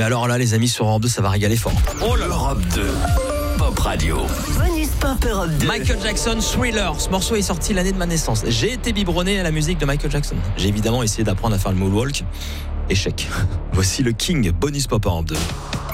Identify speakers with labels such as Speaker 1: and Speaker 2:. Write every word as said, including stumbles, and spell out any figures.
Speaker 1: Mais alors là, les amis, sur Europe deux, ça va régaler fort.
Speaker 2: Oh là, Europe deux, Pop Radio.
Speaker 3: Bonus Pop Europe deux.
Speaker 1: Michael Jackson, Thriller. Ce morceau est sorti l'année de ma naissance. J'ai été biberonné à la musique de Michael Jackson. J'ai évidemment essayé d'apprendre à faire le moonwalk. Échec. Voici le King, Bonus Pop Europe deux.